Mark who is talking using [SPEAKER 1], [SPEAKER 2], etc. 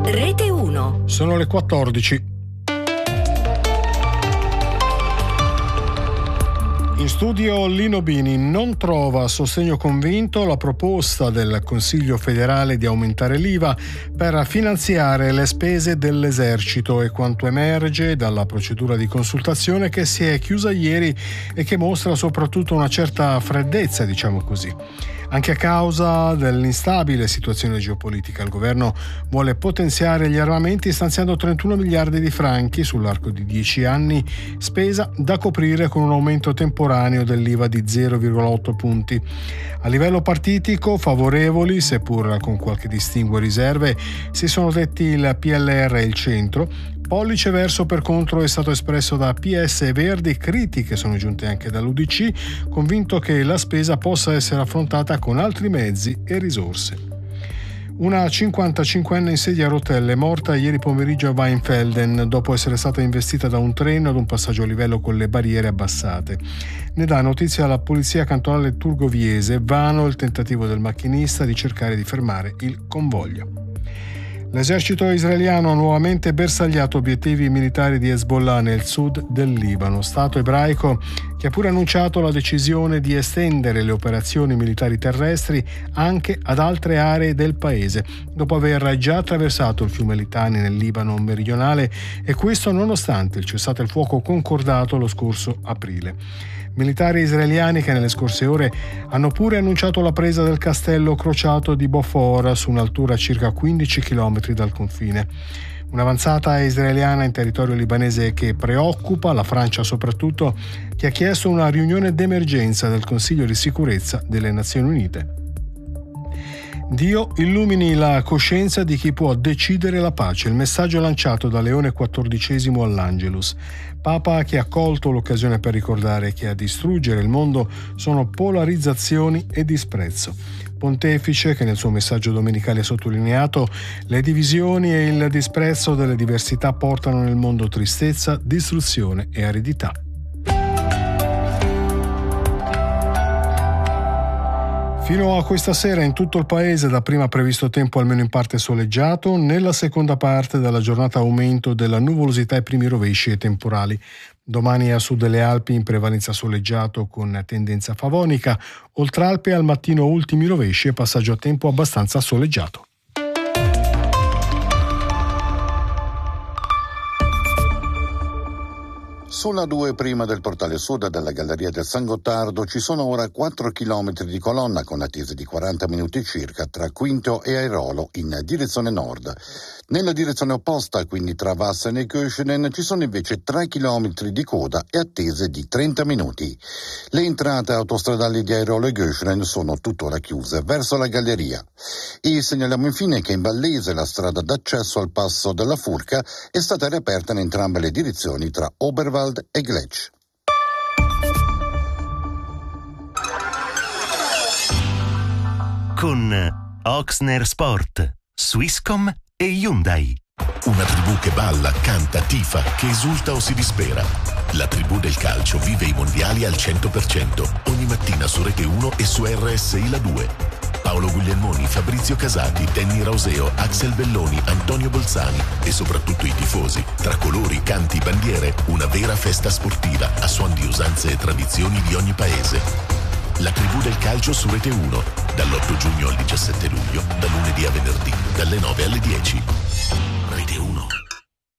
[SPEAKER 1] Rete 1.
[SPEAKER 2] Sono le 14. In studio Lino Bini. Non trova sostegno convinto la proposta del Consiglio federale di aumentare l'IVA per finanziare le spese dell'esercito e quanto emerge dalla procedura di consultazione che si è chiusa ieri e che mostra soprattutto una certa freddezza, diciamo così. Anche a causa dell'instabile situazione geopolitica, il governo vuole potenziare gli armamenti stanziando 31 miliardi di franchi sull'arco di 10 anni, spesa da coprire con un aumento temporaneo dell'IVA di 0,8 punti. A livello partitico, favorevoli, seppur con qualche distinguo e riserve, si sono detti il PLR e il centro. Pollice verso per contro è stato espresso da PS e Verdi, critiche sono giunte anche dall'UDC, convinto che la spesa possa essere affrontata con altri mezzi e risorse. Una 55enne in sedia a rotelle è morta ieri pomeriggio a Weinfelden dopo essere stata investita da un treno ad un passaggio a livello con le barriere abbassate. Ne dà notizia la polizia cantonale turgoviese, vano il tentativo del macchinista di cercare di fermare il convoglio. L'esercito israeliano ha nuovamente bersagliato obiettivi militari di Hezbollah nel sud del Libano, stato ebraico che ha pure annunciato la decisione di estendere le operazioni militari terrestri anche ad altre aree del paese, dopo aver già attraversato il fiume Litani nel Libano meridionale, e questo nonostante il cessate il fuoco concordato lo scorso aprile. Militari israeliani che nelle scorse ore hanno pure annunciato la presa del castello crociato di Bofora su un'altura a circa 15 km dal confine. Un'avanzata israeliana in territorio libanese che preoccupa la Francia soprattutto, che ha chiesto una riunione d'emergenza del Consiglio di sicurezza delle Nazioni Unite. Dio illumini la coscienza di chi può decidere la pace, il messaggio lanciato da Leone XIV all'Angelus. Papa che ha colto l'occasione per ricordare che a distruggere il mondo sono polarizzazioni e disprezzo. Pontefice che nel suo messaggio domenicale ha sottolineato le divisioni e il disprezzo delle diversità portano nel mondo tristezza, distruzione e aridità. Fino a questa sera in tutto il paese dapprima previsto tempo almeno in parte soleggiato, nella seconda parte della giornata aumento della nuvolosità e primi rovesci e temporali. Domani a sud delle Alpi in prevalenza soleggiato con tendenza favonica, oltre Alpe al mattino ultimi rovesci e passaggio a tempo abbastanza soleggiato.
[SPEAKER 3] Sulla 2 prima del portale sud della Galleria del San Gottardo ci sono ora 4 km di colonna con attese di 40 minuti circa tra Quinto e Airolo in direzione nord. Nella direzione opposta, quindi tra Vassen e Köschenen, ci sono invece 3 km di coda e attese di 30 minuti. Le entrate autostradali di Airolo e Köschenen sono tuttora chiuse verso la galleria. E segnaliamo infine che in Vallese la strada d'accesso al passo della Furca è stata riaperta in entrambe le direzioni tra Oberwald e Gletsch.
[SPEAKER 4] Con Oxner Sport, Swisscom e Hyundai.
[SPEAKER 5] Una tribù che balla, canta, tifa, che esulta o si dispera. La tribù del calcio vive i mondiali al 100%, ogni mattina su Rete 1 e su RSI La 2. Paolo Guglielmoni, Fabrizio Casati, Danny Rauseo, Axel Belloni, Antonio Bolzani e soprattutto i tifosi. Tra colori, canti, bandiere, una vera festa sportiva a suon di usanze e tradizioni di ogni paese. La tribù del calcio su Rete 1, dall'8 giugno al 17 luglio, da lunedì a venerdì, dalle 9 alle 10. Rete